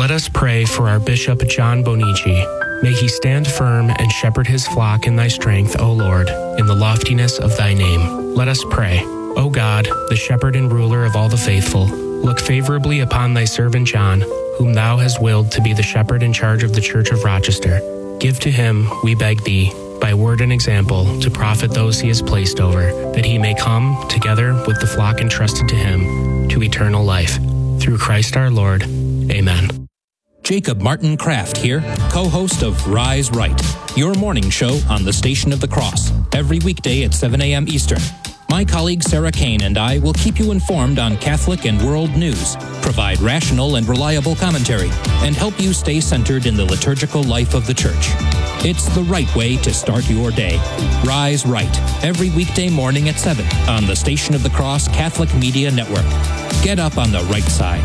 Let us pray for our Bishop John Bonici. May he stand firm and shepherd his flock in thy strength, O Lord, in the loftiness of thy name. Let us pray. O God, the shepherd and ruler of all the faithful, look favorably upon thy servant John, whom thou hast willed to be the shepherd in charge of the Church of Rochester. Give to him, we beg thee, by word and example, to profit those he has placed over, that he may come, together with the flock entrusted to him, to eternal life. Through Christ our Lord. Amen. Jacob Martin Kraft here, co-host of Rise Right, your morning show on the Station of the Cross, every weekday at 7 a.m. Eastern. My colleague Sarah Kane and I will keep you informed on Catholic and world news, provide rational and reliable commentary, and help you stay centered in the liturgical life of the Church. It's the right way to start your day. Rise Right, every weekday morning at 7 on the Station of the Cross Catholic Media Network. Get up on the right side.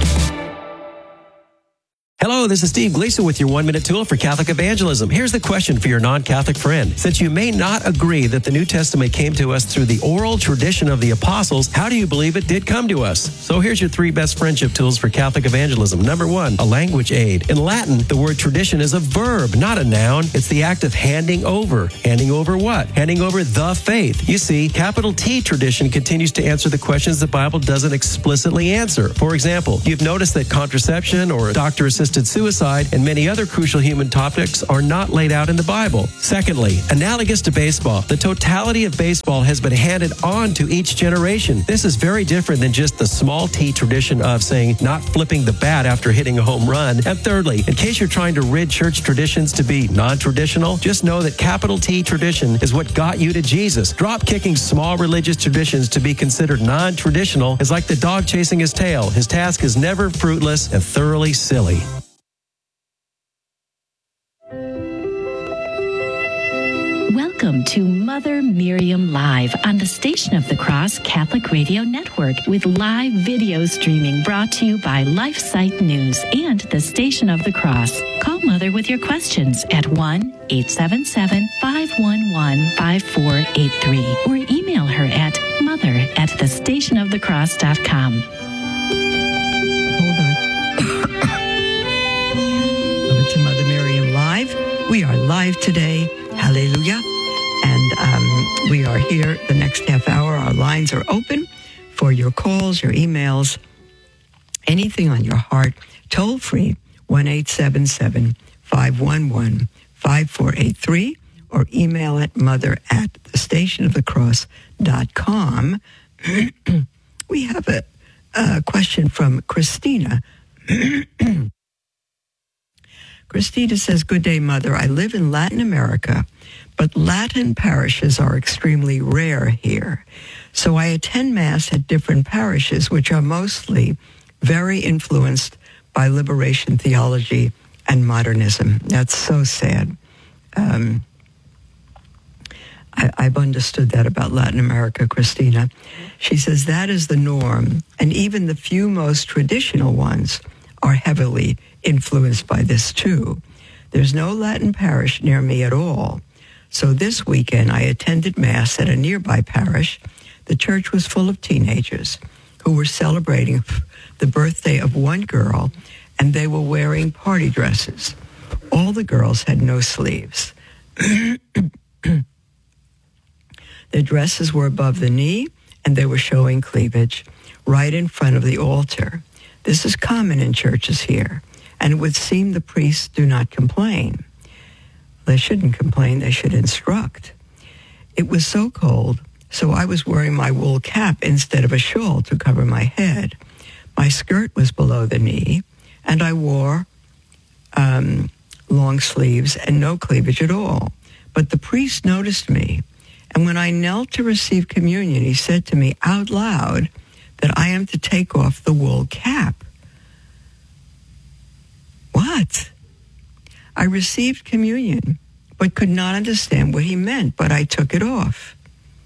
Hello, this is Steve Gleason with your 1-minute tool for Catholic evangelism. Here's the question for your non-Catholic friend. Since you may not agree that the New Testament came to us through the oral tradition of the apostles, how do you believe it did come to us? So here's your 3 best friendship tools for Catholic evangelism. Number 1, a language aid. In Latin, the word tradition is a verb, not a noun. It's the act of handing over. Handing over what? Handing over the faith. You see, capital T tradition continues to answer the questions the Bible doesn't explicitly answer. For example, you've noticed that contraception or doctor-assisted suicide and many other crucial human topics are not laid out in the Bible. Secondly, analogous to baseball, the totality of baseball has been handed on to each generation. This is very different than just the small t tradition of saying not flipping the bat after hitting a home run. And thirdly, in case you're trying to rid church traditions to be non-traditional, just know that capital T tradition is what got you to Jesus. Drop-kicking small religious traditions to be considered non-traditional is like the dog chasing his tail. His task is never fruitless and thoroughly silly. Welcome to Mother Miriam Live on the Station of the Cross Catholic Radio Network with live video streaming brought to you by LifeSite News and the Station of the Cross. Call Mother with your questions at 1-877-511-5483 or email her at mother@thestationofthecross.com. Hold on. Welcome to Mother Miriam Live. We are live today. Hallelujah. And we are here the next half hour. Our lines are open for your calls, your emails, anything on your heart. Toll free, 1-877-511-5483 or email at mother@thestationofthecross.com. We have a question from Christina. Christina says, "Good day, Mother. I live in Latin America, but Latin parishes are extremely rare here. So I attend Mass at different parishes, which are mostly very influenced by liberation theology and modernism." That's so sad. I've understood that about Latin America, Christina. She says that is the norm, and even the few most traditional ones are heavily influenced by this too. There's no Latin parish near me at all. So this weekend I attended Mass at a nearby parish. The church was full of teenagers who were celebrating the birthday of one girl, and they were wearing party dresses. All the girls had no sleeves. Their dresses were above the knee, and they were showing cleavage right in front of the altar. This is common in churches here, and it would seem the priests do not complain. They shouldn't complain, they should instruct. It was so cold, so I was wearing my wool cap instead of a shawl to cover my head. My skirt was below the knee, and I wore long sleeves and no cleavage at all. But the priest noticed me, and when I knelt to receive communion, he said to me out loud that I am to take off the wool cap. What? I received communion, but could not understand what he meant, but I took it off.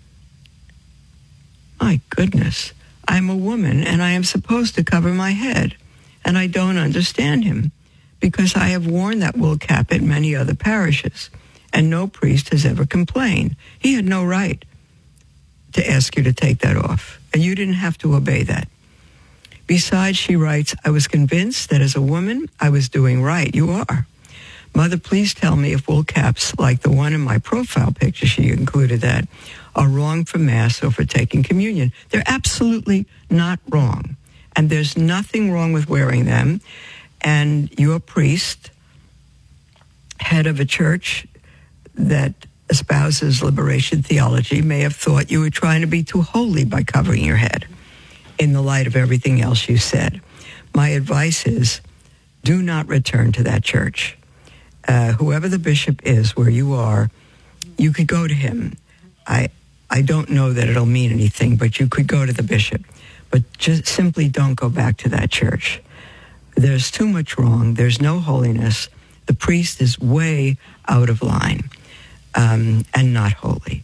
My goodness, I'm a woman, and I am supposed to cover my head, and I don't understand him, because I have worn that wool cap at many other parishes, and no priest has ever complained. He had no right to ask you to take that off, and you didn't have to obey that. Besides, she writes, I was convinced that as a woman, I was doing right. You are. Mother, please tell me if wool caps like the one in my profile picture, she included that, are wrong for Mass or for taking communion. They're absolutely not wrong. And there's nothing wrong with wearing them. And your priest, head of a church that espouses liberation theology, may have thought you were trying to be too holy by covering your head in the light of everything else you said. My advice is, do not return to that church. Whoever the bishop is where you are, you could go to him. I don't know that it'll mean anything, but you could go to the bishop. But just simply don't go back to that church. There's too much wrong. There's no holiness. The priest is way out of line and not holy.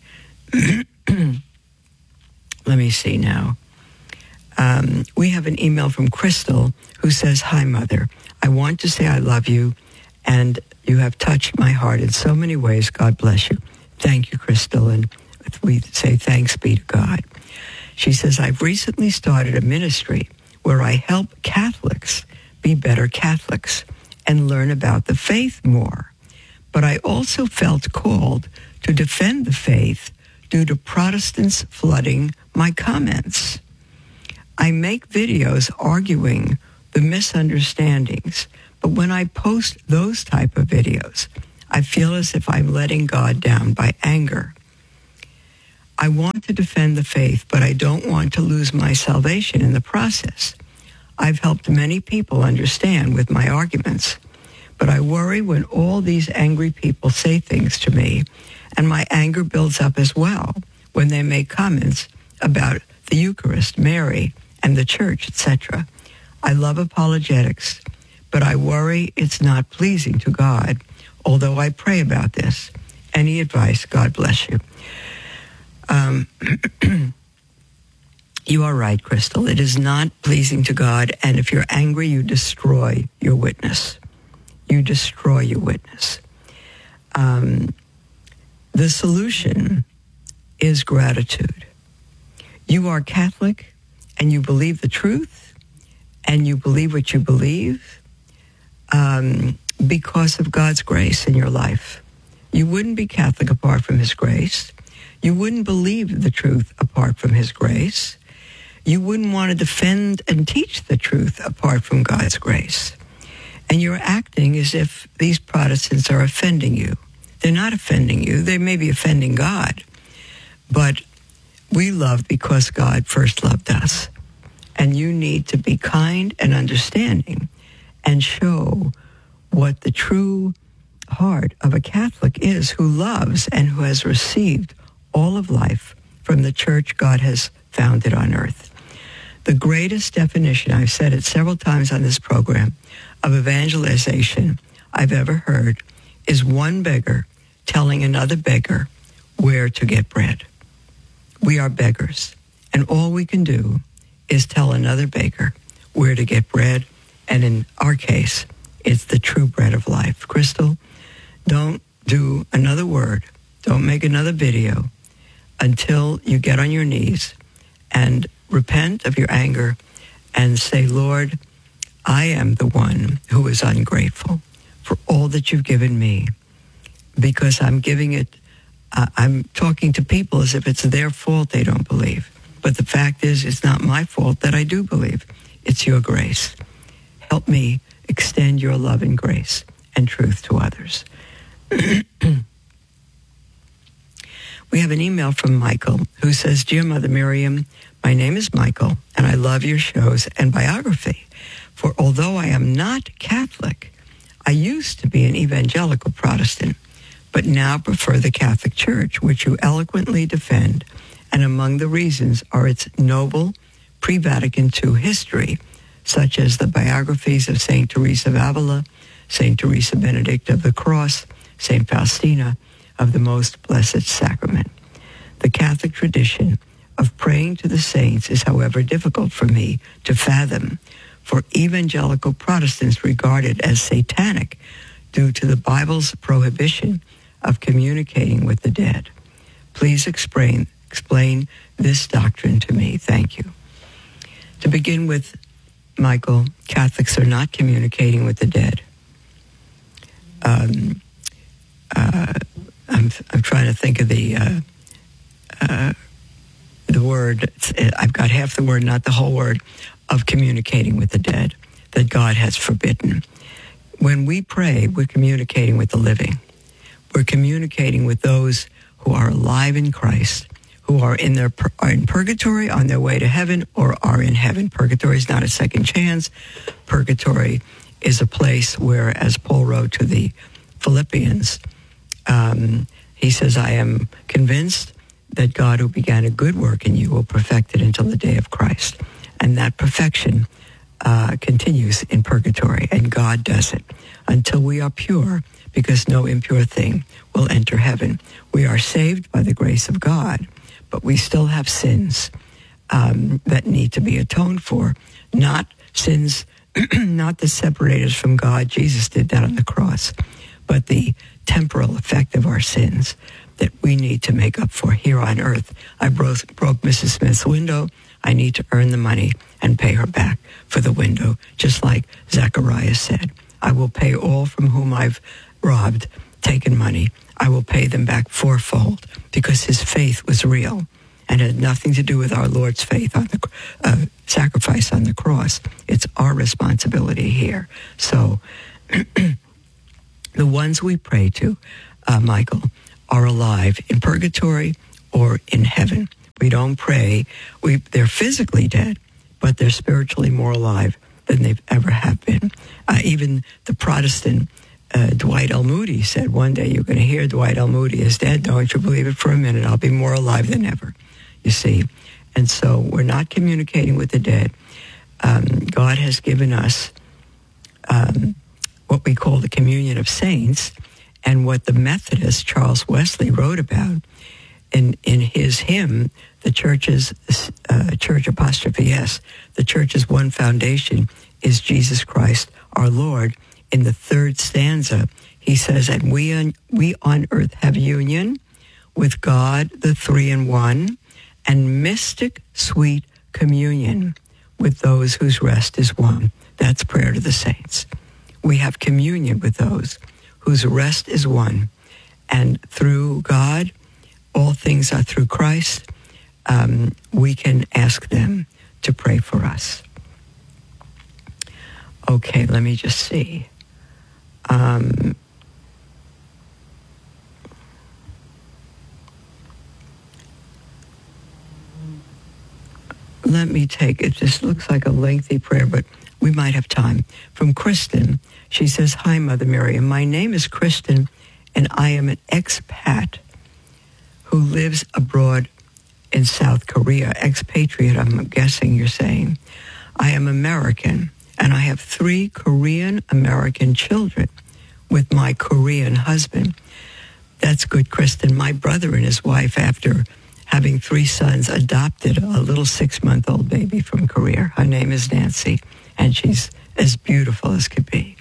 Let me see now. We have an email from Crystal who says, Hi, Mother. I want to say I love you, and you have touched my heart in so many ways. God bless you. Thank you, Crystal, and we say thanks be to God. She says, I've recently started a ministry where I help Catholics be better Catholics and learn about the faith more. But I also felt called to defend the faith due to Protestants flooding my comments. I make videos arguing the misunderstandings, but when I post those type of videos, I feel as if I'm letting God down by anger. I want to defend the faith, but I don't want to lose my salvation in the process. I've helped many people understand with my arguments, but I worry when all these angry people say things to me, and my anger builds up as well when they make comments about the Eucharist, Mary, and the church, etc. I love apologetics, but I worry it's not pleasing to God, although I pray about this. Any advice? God bless you. You are right, Crystal. It is not pleasing to God, and if you're angry, you destroy your witness. You destroy your witness. The solution is gratitude. You are Catholic, and you believe the truth, and you believe what you believe because of God's grace in your life. You wouldn't be Catholic apart from His grace. You wouldn't believe the truth apart from His grace. You wouldn't want to defend and teach the truth apart from God's grace. And you're acting as if these Protestants are offending you. They're not offending you. They may be offending God. But we love because God first loved us. And you need to be kind and understanding and show what the true heart of a Catholic is, who loves and who has received all of life from the church God has founded on earth. The greatest definition, I've said it several times on this program, of evangelization I've ever heard is one beggar telling another beggar where to get bread. We are beggars, and all we can do is tell another beggar where to get bread, and in our case, it's the true bread of life. Crystal, don't do another word, don't make another video until you get on your knees and repent of your anger and say, Lord, I am the one who is ungrateful for all that you've given me, because I'm giving it, I'm talking to people as if it's their fault they don't believe. But the fact is, it's not my fault that I do believe. It's your grace. Help me extend your love and grace and truth to others. We have an email from Michael who says, Dear Mother Miriam, my name is Michael, and I love your shows and biography. For although I am not Catholic, I used to be an evangelical Protestant, but now prefer the Catholic Church, which you eloquently defend, and among the reasons are its noble pre-Vatican II history, such as the biographies of St. Teresa of Avila, St. Teresa Benedict of the Cross, St. Faustina of the Most Blessed Sacrament. The Catholic tradition of praying to the saints is, however, difficult for me to fathom, for evangelical Protestants regard it as satanic due to the Bible's prohibition of communicating with the dead. Please explain this doctrine to me. Thank you. To begin with, Michael, Catholics are not communicating with the dead. I'm trying to think of the word. I've got half the word, not the whole word, of communicating with the dead that God has forbidden. When we pray, we're communicating with the living. We're communicating with those who are alive in Christ, who are in purgatory on their way to heaven, or are in heaven. Purgatory is not a second chance. Purgatory is a place where, as Paul wrote to the Philippians, he says, I am convinced that God who began a good work in you will perfect it until the day of Christ. And that perfection continues in purgatory, and God does it until we are pure, because no impure thing will enter heaven. We are saved by the grace of God, but we still have sins that need to be atoned for, not sins, not that separate us from God. Jesus did that on the cross, but the temporal effect of our sins that we need to make up for here on earth. I broke Mrs. Smith's window. I need to earn the money and pay her back for the window, just like Zacharias said. I will pay all from whom I've robbed, taken money. I will pay them back fourfold, because his faith was real and had nothing to do with our Lord's faith on the sacrifice on the cross. It's our responsibility here. So the ones we pray to, Michael, are alive in purgatory or in heaven. We don't pray. They're physically dead, but they're spiritually more alive than they've ever have been. Even the Protestant Dwight L. Moody said, one day you're going to hear Dwight L. Moody is dead. Don't you believe it for a minute. I'll be more alive than ever, you see. And so we're not communicating with the dead. God has given us what we call the communion of saints, and what the Methodist Charles Wesley wrote about in his hymn, the church's church apostrophe S, the church's one foundation is Jesus Christ our Lord. In the third stanza, he says, and we on earth have union with God, the three in one, and mystic sweet communion with those whose rest is won. That's prayer to the saints. We have communion with those whose rest is won. And through God, all things are through Christ. We can ask them to pray for us. Okay, let me just see. Let me take it. This looks like a lengthy prayer, but we might have time. From Kristen, she says, hi, Mother Miriam. My name is Kristen, and I am an expat who lives abroad in South Korea. Expatriate, I'm guessing you're saying. I am American, and I have 3 Korean-American children with my Korean husband. That's good, Kristen. My brother and his wife, after having 3 sons, adopted a little 6-month-old baby from Korea. Her name is Nancy, and she's as beautiful as could be.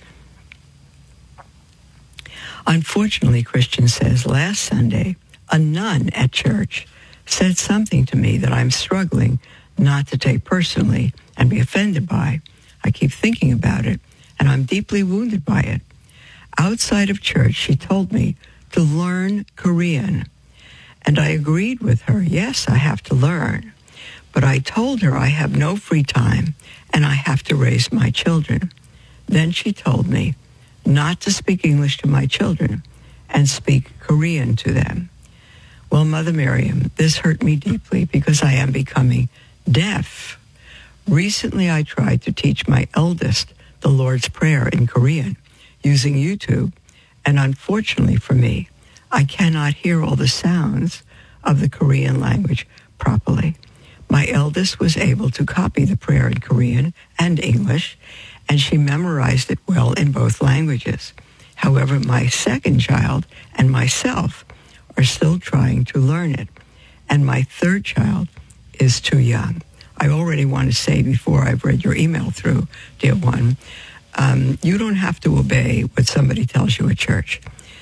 Unfortunately, Christian says, last Sunday, a nun at church said something to me that I'm struggling not to take personally and be offended by. I keep thinking about it, and I'm deeply wounded by it. Outside of church, she told me to learn Korean. And I agreed with her. Yes, I have to learn. But I told her I have no free time and I have to raise my children. Then she told me not to speak English to my children and speak Korean to them. Well, Mother Miriam, this hurt me deeply because I am becoming deaf. Recently, I tried to teach my eldest the Lord's Prayer in Korean using YouTube, and unfortunately for me, I cannot hear all the sounds of the Korean language properly. My eldest was able to copy the prayer in Korean and English, and she memorized it well in both languages. However, my second child and myself are still trying to learn it, and my third child is too young. I already want to say before I've read your email through, dear one, you don't have to obey what somebody tells you at church.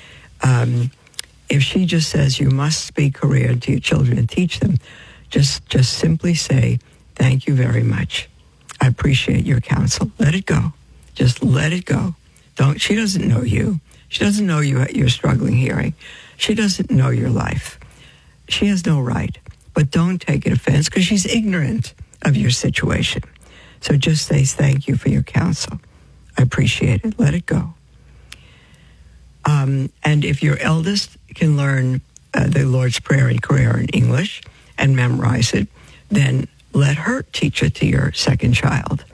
If she just says you must speak Korean to your children and teach them, just simply say, thank you very much. I appreciate your counsel. Let it go. Just let it go. She doesn't know you. She doesn't know you're struggling hearing. She doesn't know your life. She has no right. But don't take it offense because she's ignorant of your situation. So just say thank you for your counsel. I appreciate it. Let it go. And if your eldest can learn the Lord's Prayer in Korean in English and memorize it, then let her teach it to your second child.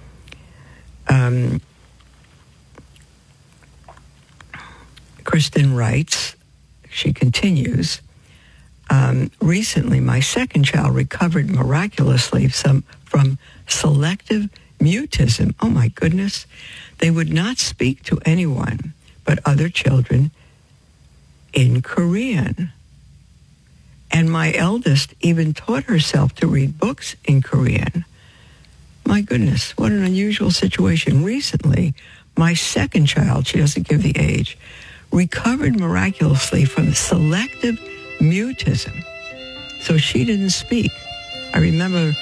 Kristen writes, she continues, recently my second child recovered miraculously from selective mutism. Oh my goodness. They would not speak to anyone but other children in Korean. And my eldest even taught herself to read books in Korean. My goodness, what an unusual situation. Recently, my second child, she doesn't give the age, recovered miraculously from selective mutism. So she didn't speak. I remember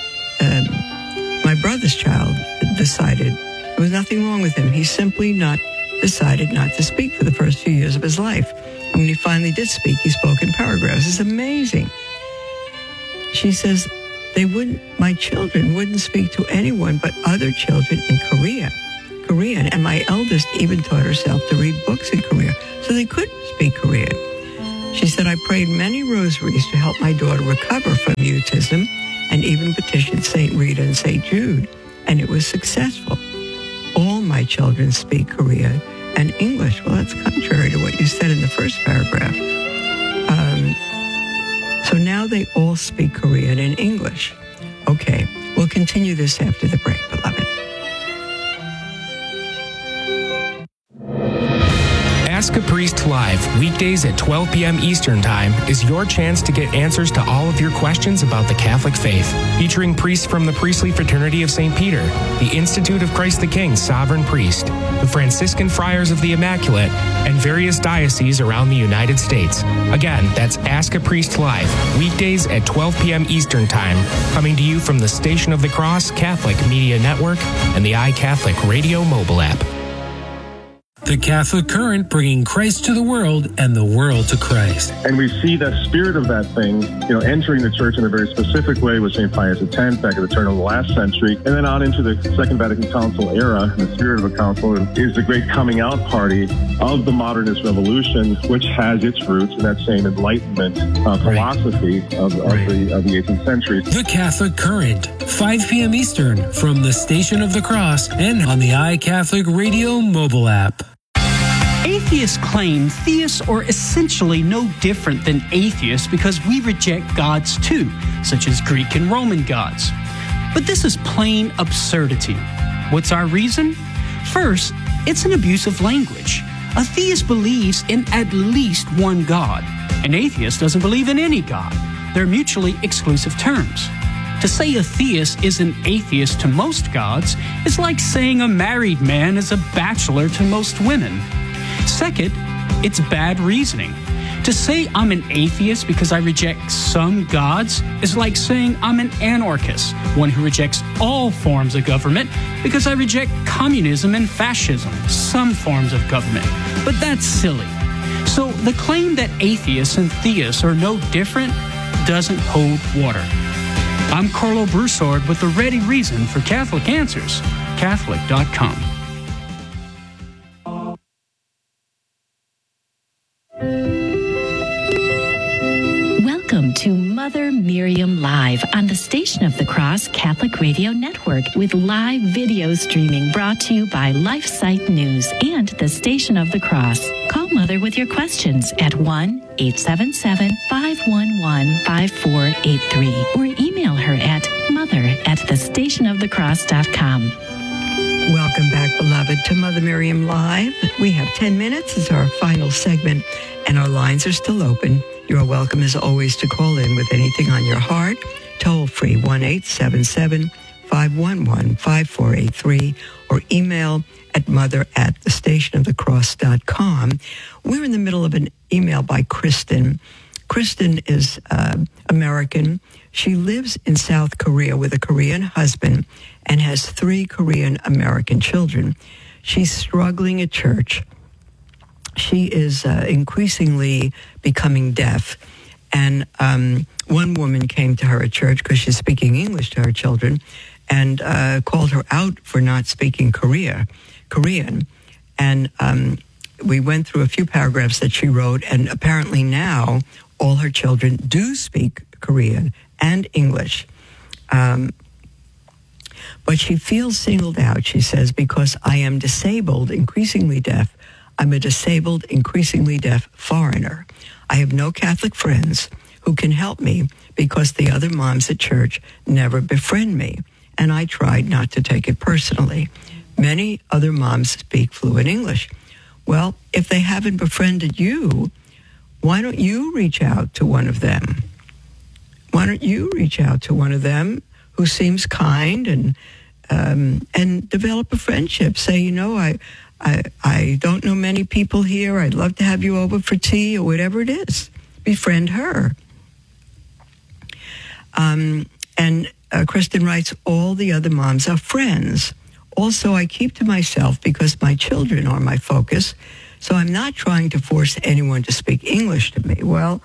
my brother's child decided there was nothing wrong with him. He simply decided not to speak for the first few years of his life. And when he finally did speak, he spoke in paragraphs. It's amazing. She says, my children wouldn't speak to anyone but other children in Korean, and my eldest even taught herself to read books in Korean, so they could speak Korean. She said, I prayed many rosaries to help my daughter recover from mutism and even petitioned St. Rita and St. Jude, and it was successful. All my children speak Korean and English. Well, that's contrary to what you said in the first paragraph. So now they all speak Korean and English. Okay, we'll continue this after the break, beloved. Ask a Priest Live, weekdays at 12 p.m. Eastern Time, is your chance to get answers to all of your questions about the Catholic faith. Featuring priests from the Priestly Fraternity of St. Peter, the Institute of Christ the King Sovereign Priest, the Franciscan Friars of the Immaculate, and various dioceses around the United States. Again, that's Ask a Priest Live, weekdays at 12 p.m. Eastern Time, coming to you from the Station of the Cross Catholic Media Network and the iCatholic Radio mobile app. The Catholic Current, bringing Christ to the world and the world to Christ. And we see the spirit of that thing, entering the church in a very specific way with St. Pius X back at the turn of the last century, and then on into the Second Vatican Council era. The spirit of a council is the great coming out party of the modernist revolution, which has its roots in that same Enlightenment philosophy of the 18th century. The Catholic Current, 5 p.m. Eastern, from the Station of the Cross and on the iCatholic Radio mobile app. Atheists claim theists are essentially no different than atheists because we reject gods too, such as Greek and Roman gods. But this is plain absurdity. What's our reason? First, it's an abuse of language. A theist believes in at least one God. An atheist doesn't believe in any God. They're mutually exclusive terms. To say a theist is an atheist to most gods is like saying a married man is a bachelor to most women. Second, it's bad reasoning. To say I'm an atheist because I reject some gods is like saying I'm an anarchist, one who rejects all forms of government because I reject communism and fascism, some forms of government. But that's silly. So the claim that atheists and theists are no different doesn't hold water. I'm Carlo Broussard with the ready reason for Catholic Answers, Catholic.com. Welcome to Mother Miriam Live on the Station of the Cross Catholic Radio Network with live video streaming brought to you by LifeSite News and the Station of the Cross. Call Mother with your questions at 1-877-511-5483 or email her at mother@thestationofthecross.com. Welcome back, beloved, to Mother Miriam Live. We have 10 minutes as our final segment, and our lines are still open. You are welcome, as always, to call in with anything on your heart. Toll free, 1-877-511-5483, or email at mother@thestationofthecross.com. We're in the middle of an email by Kristen, Kristen is American. She lives in South Korea with a Korean husband and has 3 Korean-American children. She's struggling at church. She is increasingly becoming deaf. And one woman came to her at church because she's speaking English to her children and called her out for not speaking Korean. And we went through a few paragraphs that she wrote, and apparently now all her children do speak Korean and English. But she feels singled out, she says, because I am disabled, increasingly deaf. I'm a disabled, increasingly deaf foreigner. I have no Catholic friends who can help me because the other moms at church never befriend me, and I tried not to take it personally. Many other moms speak fluent English. Well, if they haven't befriended you, why don't you reach out to one of them? Why don't you reach out to one of them who seems kind and develop a friendship? Say, you know, I don't know many people here. I'd love to have you over for tea or whatever it is. Befriend her. Kristen writes, all the other moms are friends. Also, I keep to myself because my children are my focus, so I'm not trying to force anyone to speak English to me. Well,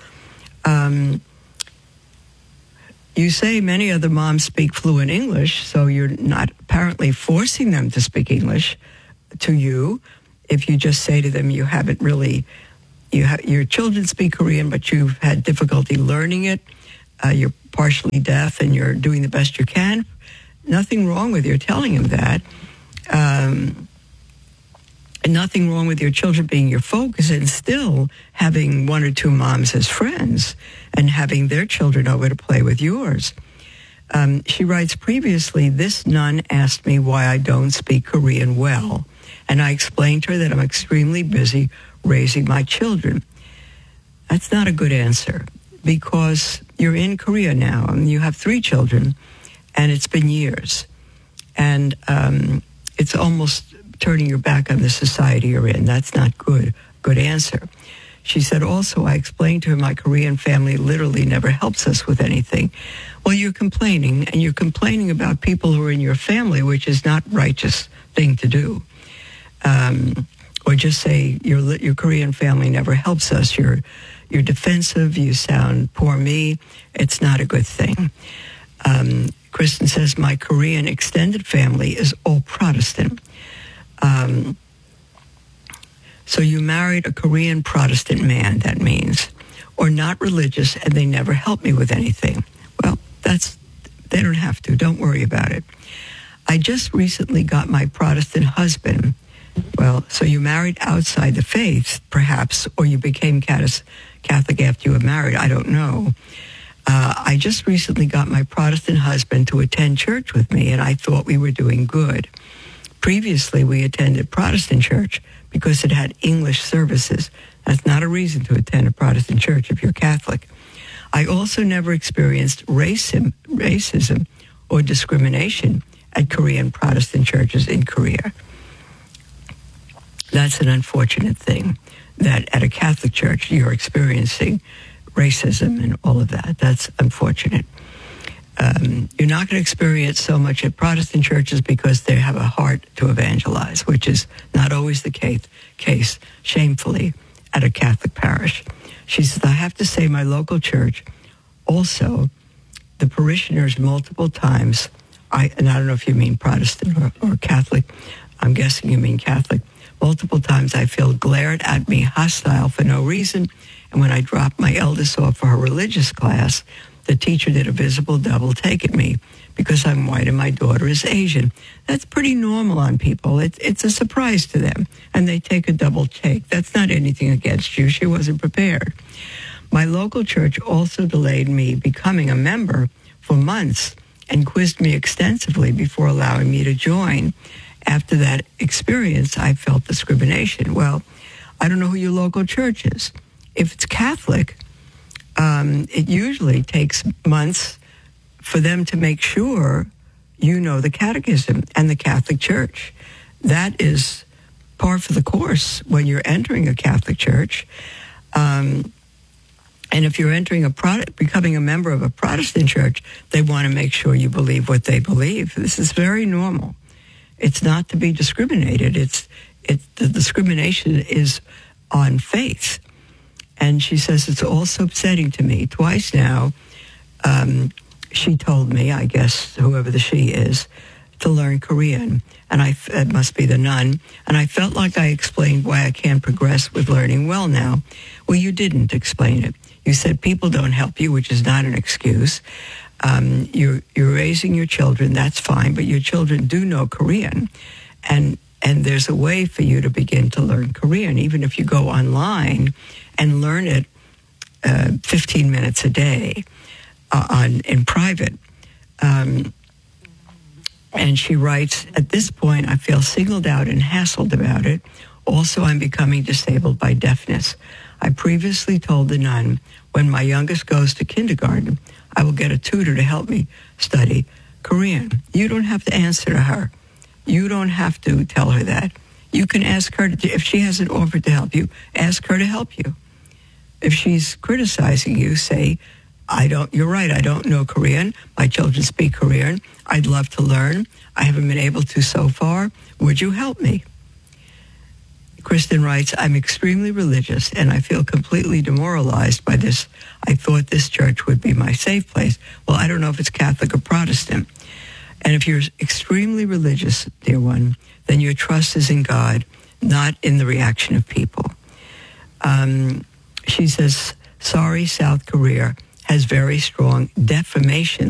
you say many other moms speak fluent English, so you're not apparently forcing them to speak English to you. If you just say to them you haven't really, your children speak Korean, but you've had difficulty learning it, you're partially deaf and you're doing the best you can, nothing wrong with your telling them that. And nothing wrong with your children being your focus and still having 1 or 2 moms as friends and having their children over to play with yours. She writes, previously, this nun asked me why I don't speak Korean well. And I explained to her that I'm extremely busy raising my children. That's not a good answer because you're in Korea now and you have 3 children and it's been years. And it's almost turning your back on the society you're in. That's not good answer. She said, also, I explained to her my Korean family literally never helps us with anything. Well, you're complaining, and you're complaining about people who are in your family, which is not righteous thing to do. Or just say, your Korean family never helps us. You're defensive. You sound poor me. It's not a good thing. Kristen says, my Korean extended family is all Protestant. So you married a Korean Protestant man, that means, or not religious, and they never help me with anything. Well, they don't have to. Don't worry about it. I just recently got my Protestant husband. Well, so you married outside the faith, perhaps, or you became Catholic after you were married. I don't know. I just recently got my Protestant husband to attend church with me, and I thought we were doing good. Previously, we attended Protestant church because it had English services. That's not a reason to attend a Protestant church if you're Catholic. I also never experienced racism or discrimination at Korean Protestant churches in Korea. That's an unfortunate thing, that at a Catholic church you're experiencing racism and all of that. That's unfortunate. You're not going to experience so much at Protestant churches because they have a heart to evangelize, which is not always the case, shamefully, at a Catholic parish. She says, I have to say my local church, also, the parishioners multiple times, and I don't know if you mean Protestant or Catholic, I'm guessing you mean Catholic, multiple times I feel glared at me hostile for no reason, and when I dropped my eldest off for her religious class, the teacher did a visible double take at me because I'm white and my daughter is Asian. That's pretty normal on people. It's a surprise to them, and they take a double take. That's not anything against you. She wasn't prepared. My local church also delayed me becoming a member for months and quizzed me extensively before allowing me to join. After that experience, I felt discrimination. Well, I don't know who your local church is. If it's Catholic, it usually takes months for them to make sure you know the catechism and the Catholic Church. That is par for the course when you're entering a Catholic church. And And if you're becoming a member of a Protestant church, they want to make sure you believe what they believe. This is very normal. It's not to be discriminated. The discrimination is on faith. And she says, it's also upsetting to me. Twice now, she told me, I guess, whoever the she is, to learn Korean. And it must be the nun. And I felt like I explained why I can't progress with learning well now. Well, you didn't explain it. You said people don't help you, which is not an excuse. You're raising your children, that's fine, but your children do know Korean. And there's a way for you to begin to learn Korean, even if you go online and learn it 15 minutes a day in private. And she writes, at this point, I feel singled out and hassled about it. Also, I'm becoming disabled by deafness. I previously told the nun, when my youngest goes to kindergarten, I will get a tutor to help me study Korean. You don't have to answer to her. You don't have to tell her that. You can ask her, if she hasn't offered to help you, ask her to help you. If she's criticizing you, say, you're right, I don't know Korean. My children speak Korean. I'd love to learn. I haven't been able to so far. Would you help me? Kristen writes, I'm extremely religious and I feel completely demoralized by this. I thought this church would be my safe place. Well, I don't know if it's Catholic or Protestant. And if you're extremely religious, dear one, then your trust is in God, not in the reaction of people. She says, sorry, South Korea has very strong defamation